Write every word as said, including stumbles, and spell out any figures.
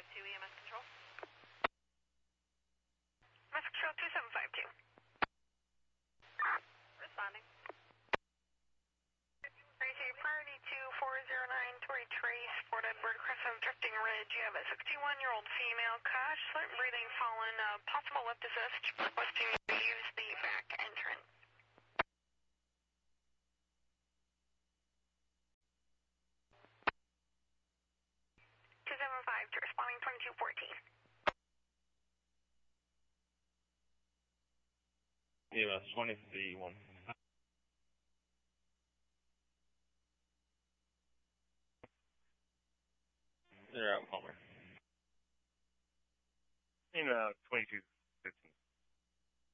five two, E M S Control. E M S Control two seven five two. Responding. Priority two four zero nine, Torrey Trace, Fort Edward, Crescent, Drifting Ridge. You have a sixty-one-year-old female, cash, slight breathing, fallen, uh, possible lip assist, requesting you use the back entrance. two seven five two, responding twenty-two fourteen. E M S twenty-three one. They're out, Palmer. In uh, twenty-two